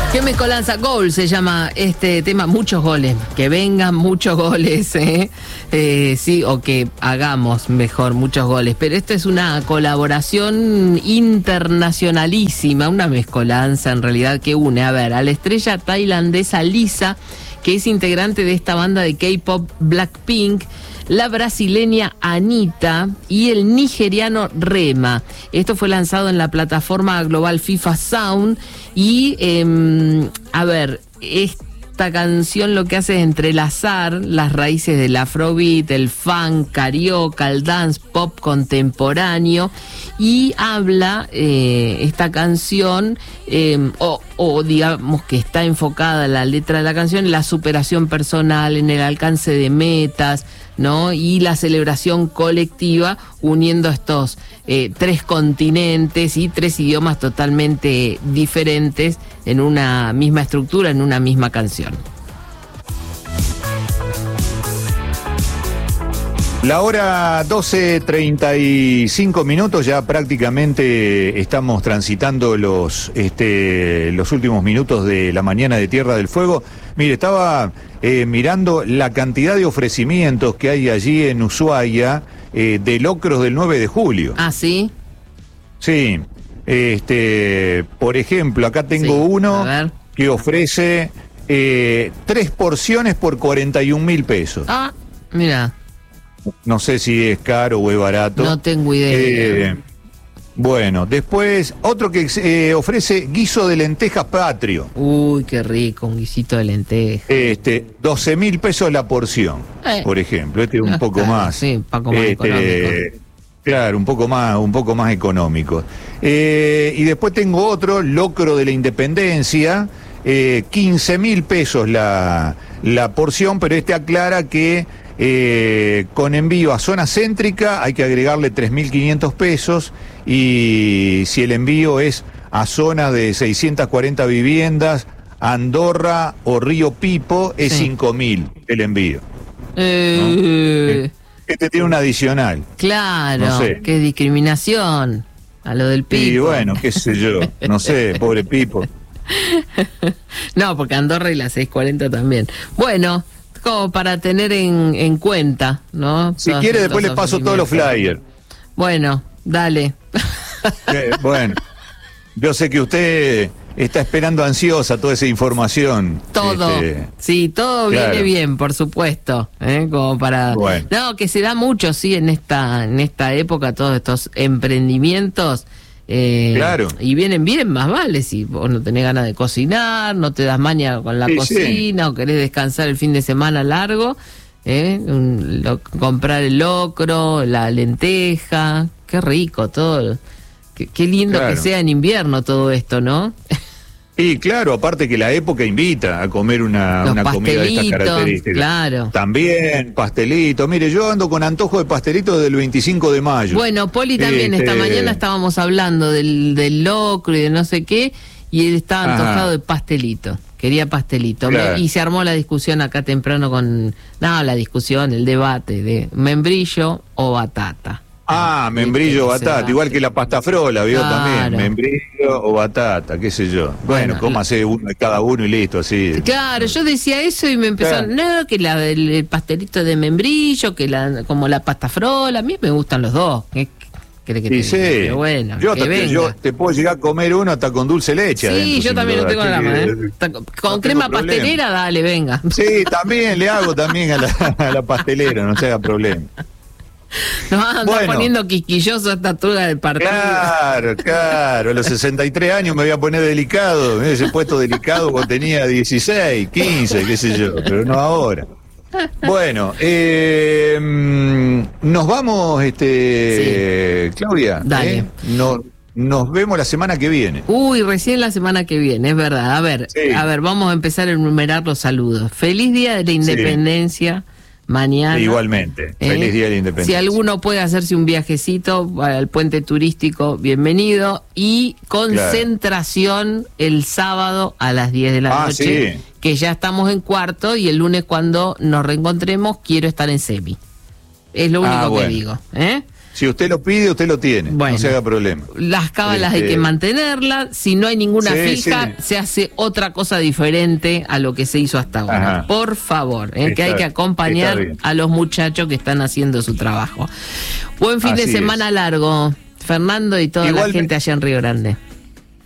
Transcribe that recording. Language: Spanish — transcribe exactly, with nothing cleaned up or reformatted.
¿Qué mezcolanza? Gol se llama este tema, muchos goles, que vengan muchos goles, ¿eh? Eh, sí, o que hagamos mejor muchos goles, pero esta es una colaboración internacionalísima, una mezcolanza en realidad que une, a ver, a la estrella tailandesa Lisa, que es integrante de esta banda de K-pop Blackpink, la brasileña Anitta y el nigeriano Rema. Esto fue lanzado en la plataforma global FIFA Sound y, eh, a ver, esta canción lo que hace es entrelazar las raíces del afrobeat, el funk, carioca, el dance pop contemporáneo y habla eh, esta canción, eh, o, o digamos que está enfocada la letra de la canción en la superación personal, en el alcance de metas, ¿no? Y la celebración colectiva uniendo estos eh, tres continentes y tres idiomas totalmente diferentes en una misma estructura, en una misma canción. La hora doce treinta y cinco minutos, ya prácticamente estamos transitando los, este, los últimos minutos de la mañana de Tierra del Fuego. Mire, estaba eh, mirando la cantidad de ofrecimientos que hay allí en Ushuaia eh, de locros del nueve de julio. ¿Ah, sí? Sí. Este, por ejemplo, acá tengo Sí, uno a ver. que ofrece eh, tres porciones por cuarenta y un mil pesos. Ah, mira. No sé si es caro o es barato. No tengo idea. Eh, bueno, después otro que eh, ofrece guiso de lentejas patrio. Uy, qué rico, un guisito de lenteja. Este, doce mil pesos la porción, Eh. por ejemplo. Este es un No poco está, más. sí, un poco más este, económico. Claro, un poco más, un poco más económico. Eh, y después tengo otro, locro de la Independencia, eh, quince mil pesos la, la porción, pero este aclara que Eh, con envío a zona céntrica hay que agregarle tres mil quinientos pesos y si el envío es a zona de seiscientas cuarenta viviendas, Andorra o Río Pipo, es Sí. cinco mil el envío. Eh, Este tiene un adicional. Claro, No sé. qué discriminación a lo del Pipo. Y bueno, qué sé yo, no sé, pobre Pipo. No, porque Andorra y la seiscientos cuarenta también. Bueno, como para tener en, en cuenta, ¿no? Si Todos quiere después estos les paso todos los ofrecimientos. flyers. Bueno, dale. Eh, bueno, yo sé que usted está esperando ansiosa toda esa información. Todo, Este, sí, todo claro. viene bien, por supuesto, ¿eh? Como para... Bueno. No, que se da mucho, sí, en esta, en esta época, todos estos emprendimientos. Eh, Claro. Y vienen bien, más vale, si vos no tenés ganas de cocinar, no te das maña con la Sí, cocina, sí. o querés descansar el fin de semana largo, ¿eh? Un, lo, comprar el locro, la lenteja, qué rico todo. Qué, qué lindo Claro. que sea en invierno todo esto, ¿no? Y claro, aparte que la época invita a comer una, Los una comida de estas pastelitos, características. claro. También, pastelito. Mire, yo ando con antojo de pastelito desde el veinticinco de mayo. Bueno, Poli también, Este, esta mañana estábamos hablando del, del locro y de no sé qué, y él estaba Ajá. antojado de pastelito, quería pastelito. Claro. Me- y se armó la discusión acá temprano con, no, la discusión, el debate de membrillo o batata. Ah, membrillo o Viste, batata, ese igual que la pasta frola, ¿vio? Claro. También, membrillo o batata, qué sé yo. Bueno, Bueno, cómase uno de cada uno y listo, así. Claro, yo decía eso y me empezó, Claro. no, que la, el, el pastelito de membrillo, que la como la pasta frola, a mí me gustan los dos. ¿Qué querés que te Y diga? sí, Pero bueno, yo, que te, venga. yo te puedo llegar a comer uno hasta con dulce leche. Sí, adentro, yo sin también lo duda. tengo en la Así mano, que, ¿eh? Ta- Con no tengo crema problema. pastelera, dale, venga. Sí, también le hago también a la, a la pastelera, no se haga problema. Nos van a andar Bueno. poniendo quisquilloso a esta altura del partido. Claro, claro, a los sesenta y tres años me voy a poner delicado, me hubiese puesto delicado cuando tenía dieciséis, quince, qué sé yo, pero no ahora. Bueno, eh, mm, nos vamos, este, Claudia. Dale. ¿eh? No, nos vemos la semana que viene. Uy, recién la semana que viene, es verdad. A ver, Sí. a ver, vamos a empezar a enumerar los saludos. Feliz Día de la Independencia, mañana. Igualmente, ¿eh? feliz Día de la Si Independencia. alguno puede hacerse un viajecito al puente turístico, bienvenido. Y concentración el sábado a las diez de la Ah, noche, sí. que ya estamos en cuarto, y el lunes cuando nos reencontremos quiero estar en semi. Es lo único Ah, que bueno. digo, ¿eh? Si usted lo pide, usted lo tiene, bueno, no se haga problema. Las cábalas este... hay que mantenerlas, si no hay ninguna sí, fija, sí. se hace otra cosa diferente a lo que se hizo hasta ahora. Ajá. Por favor, ¿eh? Está, que hay que acompañar a los muchachos que están haciendo su trabajo. Buen fin Así de semana es. largo, Fernando, y toda Igual la gente me... allá en Río Grande.